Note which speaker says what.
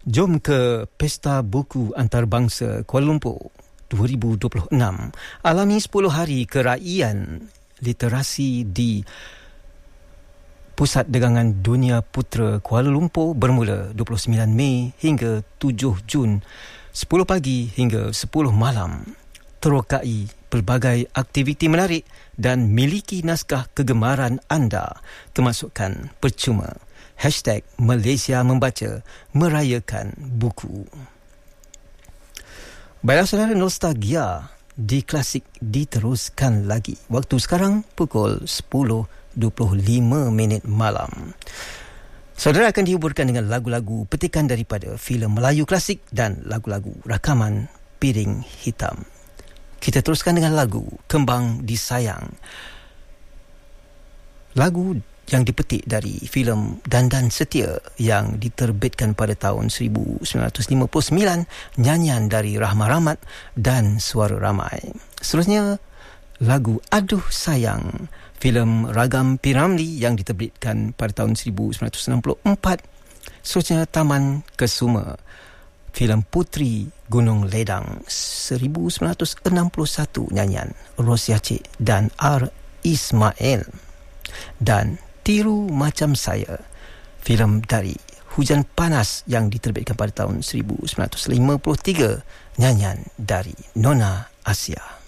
Speaker 1: Jom ke Pesta Buku Antarabangsa Kuala Lumpur 2026. Alami 10 hari keraian literasi di Pusat Dagangan Dunia Putera Kuala Lumpur bermula 29 Mei hingga 7 Jun 10 pagi hingga 10 malam. Terokai pelbagai aktiviti menarik dan miliki naskah kegemaran anda, kemasukan percuma. #Malaysia Membaca merayakan buku. Baiklah saudara, nostalgia di klasik diteruskan lagi. Waktu sekarang pukul 10.25 malam. Saudara akan dihiburkan dengan lagu-lagu petikan daripada filem Melayu klasik dan lagu-lagu rakaman Piring Hitam. Kita teruskan dengan lagu Kembang Disayang. Lagu yang dipetik dari filem Dandan Setia yang diterbitkan pada tahun 1959, nyanyian dari Rahma Rahmat dan Suara Ramai. Seterusnya lagu Aduh Sayang, filem Ragam P. Ramlee yang diterbitkan pada tahun 1964. Seterusnya Taman Kesuma, filem Puteri Gunung Ledang 1961, nyanyian Ros Yacik dan R. Ismail. Dan Tiru Macam Saya, filem dari Hujan Panas yang diterbitkan pada tahun 1953, nyanyian dari Nona Asia.